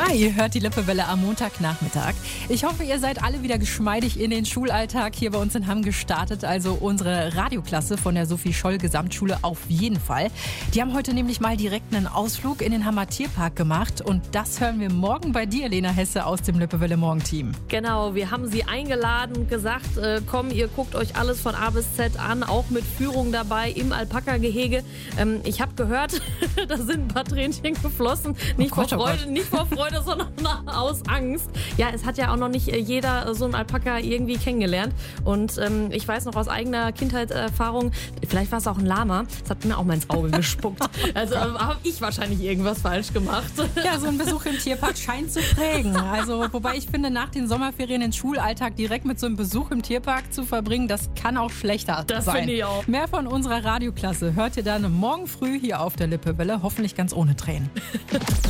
Hi, ihr hört die Lippewelle am Montagnachmittag. Ich hoffe, ihr seid alle wieder geschmeidig in den Schulalltag hier bei uns in Hamm gestartet. Also unsere Radioklasse von der Sophie Scholl Gesamtschule auf jeden Fall. Die haben heute nämlich mal direkt einen Ausflug in den Hammer Tierpark gemacht. Und das hören wir morgen bei dir, Lena Hesse aus dem Lippewelle Morgenteam. Genau, wir haben sie eingeladen und gesagt, komm, ihr guckt euch alles von A bis Z an, auch mit Führung dabei im Alpaka-Gehege. Ich habe gehört, da sind ein paar Tränchen geflossen. Nicht vor Freude, sondern aus Angst. Ja, es hat ja auch noch nicht jeder so einen Alpaka irgendwie kennengelernt. Und ich weiß noch aus eigener Kindheitserfahrung, vielleicht war es auch ein Lama, das hat mir auch mal ins Auge gespuckt. Also habe ich wahrscheinlich irgendwas falsch gemacht. Ja, so ein Besuch im Tierpark scheint zu prägen. Also, wobei ich finde, nach den Sommerferien den Schulalltag direkt mit so einem Besuch im Tierpark zu verbringen, das kann auch schlechter sein. Das finde ich auch. Mehr von unserer Radioklasse hört ihr dann morgen früh hier auf der Lippewelle, hoffentlich ganz ohne Tränen.